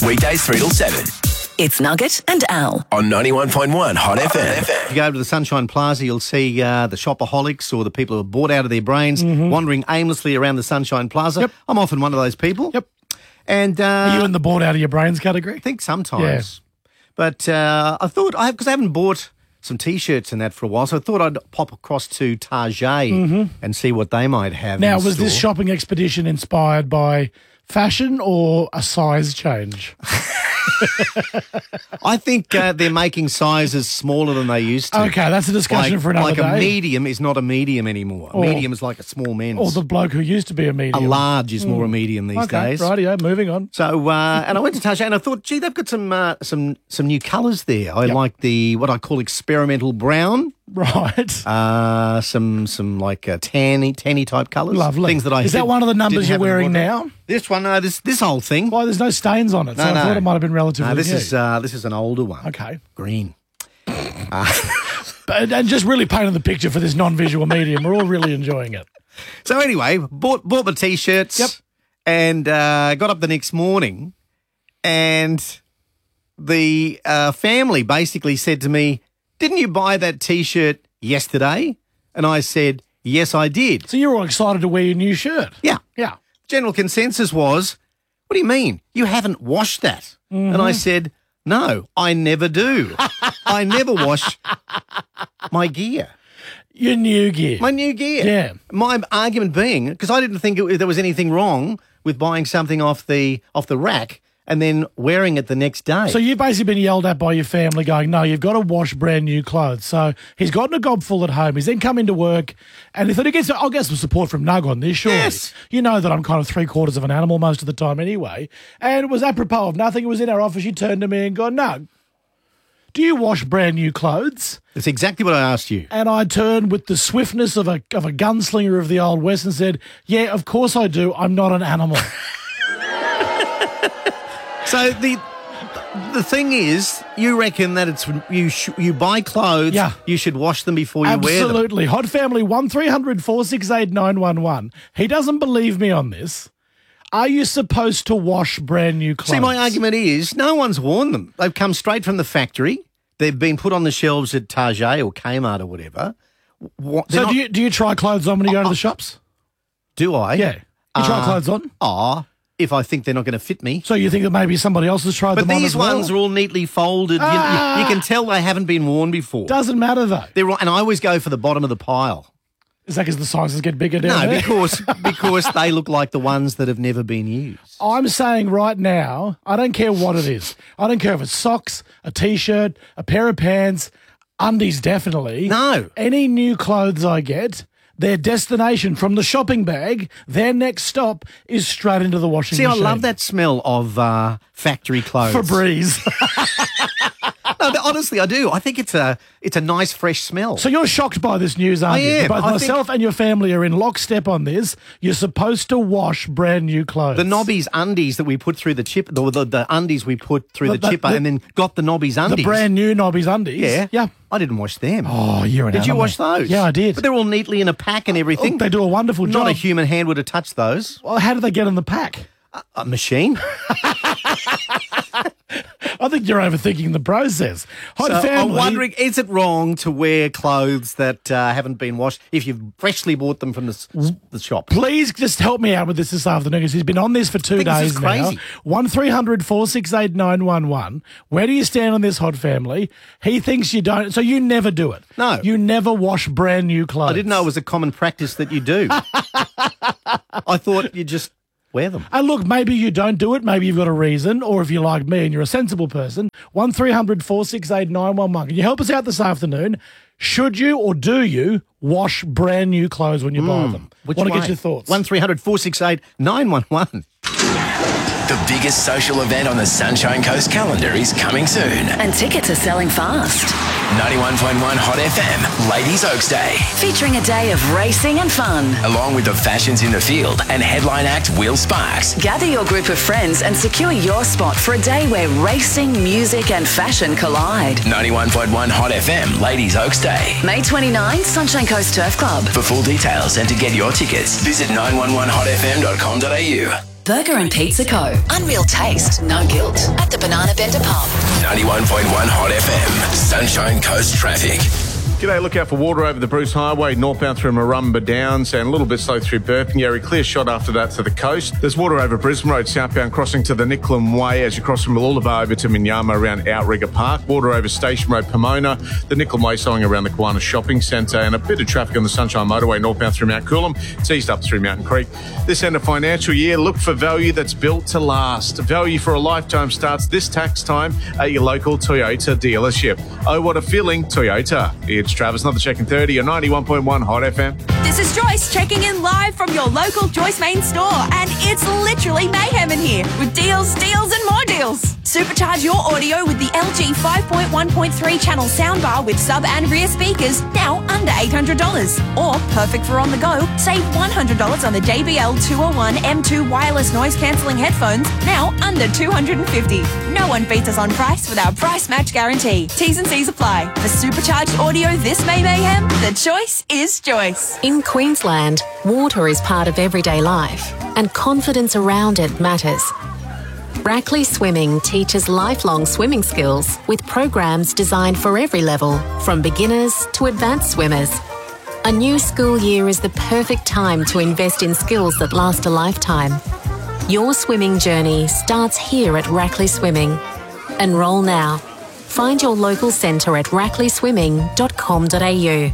Weekdays 3 till 7 It's Nugget and Al. on 91.1 Hot FM. If you go over to the Sunshine Plaza, you'll see the shopaholics or the people who are bored out of their brains wandering aimlessly around the Sunshine Plaza. Yep. I'm often one of those people. Yep. And Are you in the bored out of your brains category? I think sometimes. But I thought, because I haven't bought some T-shirts and that for a while, so I thought I'd pop across to Target and see what they might have. Now, in was this store. shopping expedition inspired by fashion or a size change? I think they're making sizes smaller than they used to. Okay, that's a discussion for another like day. a medium is not a medium anymore. A medium is like a small men's. Or the bloke who used to be a A medium. large is more a medium these Okay, days. rightio, moving on. So, and I went to Target and I thought, gee, they've got some new colours there. I like the what I call experimental brown. Right. Some like tanny type colours. Lovely. Things that I Is that one of the numbers didn't you're have in the wearing wardrobe. now? This one, this whole thing. Why, there's no stains on it, so I thought it might have been relatively this new. this is an older one. Okay. Green. And just really painting the picture for this non-visual medium. We're all really enjoying it. So anyway, bought my T-shirts. Yep. And got up the next morning, and the family basically said to me, "Didn't you buy that T-shirt yesterday?" And I said, "Yes, I did." So you're all excited to wear your new shirt. Yeah. Yeah. General consensus was, "What do you mean? You haven't washed that?" And I said, "No, I never do. I never wash my gear." Your new gear. My new gear. Yeah. My argument being, because I didn't think there was anything wrong with buying something off the rack and then wearing it the next day. So you've basically been yelled at by your family going, no, you've got to wash brand new clothes. So he's gotten a gob full at home. He's then come into work and he thought I'll get some support from Nug on this, surely. Yes. You know that I'm kind of 3/4 of an animal most of the time anyway. And it was apropos of nothing. It was in our office. You turned to me and gone, Nug, do you wash brand new clothes? That's exactly what I asked you. And I turned with the swiftness of a gunslinger of the Old West and said, yeah, of course I do. I'm not an animal. So the thing is, you reckon that it's you buy clothes, Yeah. you should wash them before you wear them. Absolutely. Hot Family 1300 468 911. He doesn't believe me on this. Are you supposed to wash brand new clothes? See, my argument is no one's worn them. They've come straight from the factory. They've been put on the shelves at Target or Kmart or whatever. So do you try clothes on when you go to the shops? Do I? Yeah. You try clothes on? If I think they're not going to fit me. So you think that maybe somebody else has tried But them on these as well? ones are all neatly folded. You can tell they haven't been worn before. Doesn't matter though. They're all, and I always go for the bottom of the pile. Is that because the sizes get bigger down No, there? because they look like the ones that have never been used. I'm saying right now, I don't care what it is. I don't care if it's socks, a T-shirt, a pair of pants, undies definitely. No. Any new clothes I get, their destination from the shopping bag, their next stop is straight into the washing See, machine. I love that smell of factory clothes. Febreze. No, honestly, I do. I think it's a nice, fresh smell. So you're shocked by this news, aren't I you? am. Both I myself and your family are in lockstep on this. You're supposed to wash brand new clothes. the Nobbies undies that we put through the chip, the undies we put through the chipper and then got the Nobbies undies. The brand new Nobbies undies. Yeah. Yeah. I didn't wash them. Oh, you're an Did you animal. wash those? Yeah, I did. But they're all neatly in a pack and everything. They do a wonderful job. Not a human hand would have touched those. Well, how do they get in the pack? A machine. I think you're overthinking the process. Hot So family. I'm wondering, is it wrong to wear clothes that haven't been washed if you've freshly bought them from the shop? Please just help me out with this afternoon because he's been on this for 2 I think this days is crazy. now. 1300 468 911. Where do you stand on this, Hot family? He thinks you don't, so you never do it. No. You never wash brand new clothes. I didn't know it was a common practice that you do. I thought you just wear them. And look, maybe you don't do it. Maybe you've got a reason. Or if you're like me and you're a sensible person, 1300 468 911. Can you help us out this afternoon? Should you or do you wash brand new clothes when you buy them? Which Want to way? get your thoughts? 1300 468 911. The biggest social event on the Sunshine Coast calendar is coming soon. And tickets are selling fast. 91.1 Hot FM, Ladies Oaks Day. Featuring a day of racing and fun. Along with the fashions in the field and headline act Will Sparks. Gather your group of friends and secure your spot for a day where racing, music and fashion collide. 91.1 Hot FM, Ladies Oaks Day. May 29, Sunshine Coast Turf Club. For full details and to get your tickets, visit 911hotfm.com.au. Burger and Pizza Co. Unreal taste, no guilt. At the Banana Bender Pub. 91.1 Hot FM, Sunshine Coast traffic. G'day, look out for water over the Bruce Highway, northbound through Marumba Downs and a little bit slow through Burpengary. Clear shot after that to the coast. There's water over Brisbane Road, southbound crossing to the Nicklin Way as you cross from Mooloolaba over to Minyama around Outrigger Park. Water over Station Road, Pomona. The Nicklin Way slowing around the Kiwana Shopping Centre and a bit of traffic on the Sunshine Motorway northbound through Mount Coolum. It's eased up through Mountain Creek. This end of financial year, look for value that's built to last. Value for a lifetime starts this tax time at your local Toyota dealership. Oh, what a feeling, Toyota. It's Travis, another check in 30 on 91.1 Hot FM. This is Joyce checking in live from your local Joyce Main store, and it's literally mayhem in here with deals, deals and more deals. Supercharge your audio with the LG 5.1.3 channel soundbar with sub and rear speakers, now under $800. Or, perfect for on the go, save $100 on the JBL 201 M2 wireless noise cancelling headphones, now under $250. No one beats us on price with our price match guarantee. T's and C's apply. For supercharged audio this May mayhem, the choice is Joyce. In Queensland, water is part of everyday life, and confidence around it matters. Rackley Swimming teaches lifelong swimming skills with programs designed for every level, from beginners to advanced swimmers. A new school year is the perfect time to invest in skills that last a lifetime. Your swimming journey starts here at Rackley Swimming. Enrol now. Find your local centre at rackleyswimming.com.au.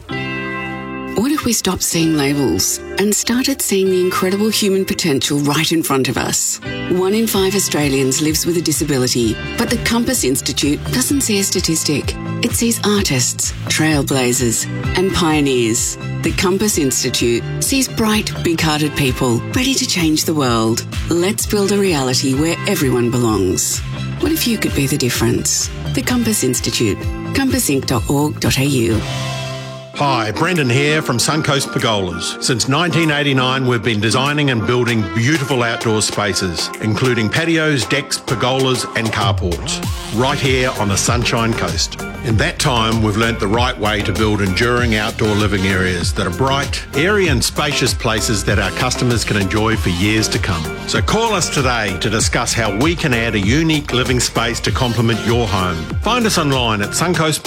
What if we stopped seeing labels and started seeing the incredible human potential right in front of us? 1 in 5 Australians lives with a disability, but the Compass Institute doesn't see a statistic. It sees artists, trailblazers, and pioneers. The Compass Institute sees bright, big-hearted people ready to change the world. Let's build a reality where everyone belongs. What if you could be the difference? The Compass Institute, compassinc.org.au. Hi, Brendan here from Suncoast Pergolas. Since 1989, we've been designing and building beautiful outdoor spaces, including patios, decks, pergolas and carports, right here on the Sunshine Coast. In that time, we've learnt the right way to build enduring outdoor living areas that are bright, airy and spacious places that our customers can enjoy for years to come. So call us today to discuss how we can add a unique living space to complement your home. Find us online at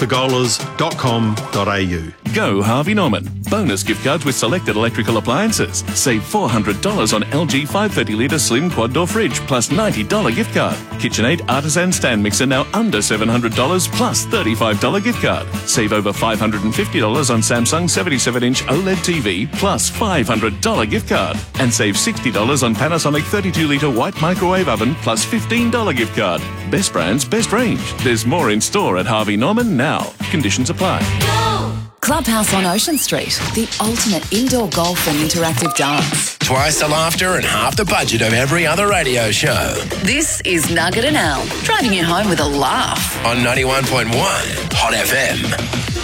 suncoastpergolas.com.au. Go Harvey Norman. Bonus gift cards with selected electrical appliances. Save $400 on LG 530-litre slim quad door fridge plus $90 gift card. KitchenAid artisan stand mixer now under $700 plus $35 gift card. Save over $550 on Samsung 77-inch OLED TV plus $500 gift card. And save $60 on Panasonic 32-litre white microwave oven plus $15 gift card. Best brands, best range. There's more in store at Harvey Norman now. Conditions apply. Clubhouse on Ocean Street, the ultimate indoor golf and interactive dance. Twice the laughter and half the budget of every other radio show. This is Nugget and Al, driving you home with a laugh. On 91.1 Hot FM.